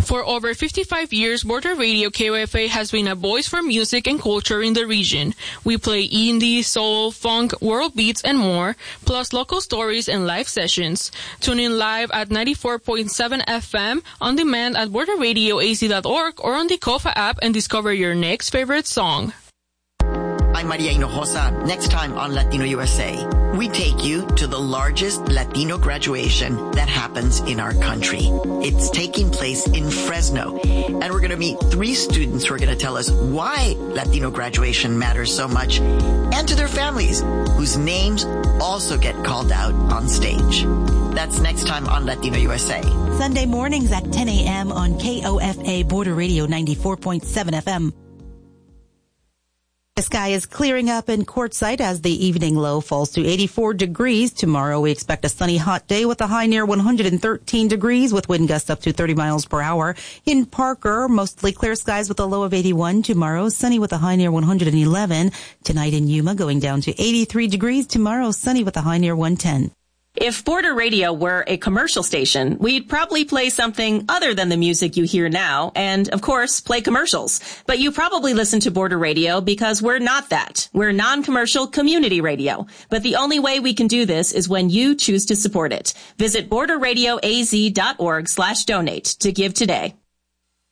For over 55 years, Border Radio KOFA has been a voice for music and culture in the region. We play indie, soul, funk, world beats, and more, plus local stories and live sessions. Tune in live at 94.7 FM, on demand at borderradioaz.org or on the KOFA app and discover your next favorite song. I'm Maria Hinojosa. Next time on Latino USA, we take you to the largest Latino graduation that happens in our country. It's taking place in Fresno, and we're going to meet 3 students who are going to tell us why Latino graduation matters so much, and to their families, whose names also get called out on stage. That's next time on Latino USA. Sunday mornings at 10 a.m. on KOFA Border Radio 94.7 FM. The sky is clearing up in Quartzsite as the evening low falls to 84 degrees. Tomorrow we expect a sunny, hot day with a high near 113 degrees with wind gusts up to 30 miles per hour. In Parker, mostly clear skies with a low of 81. Tomorrow, sunny with a high near 111. Tonight in Yuma, going down to 83 degrees. Tomorrow, sunny with a high near 110. If Border Radio were a commercial station, we'd probably play something other than the music you hear now and, of course, play commercials. But you probably listen to Border Radio because we're not that. We're non-commercial community radio. But the only way we can do this is when you choose to support it. Visit borderradioaz.org/donate to give today.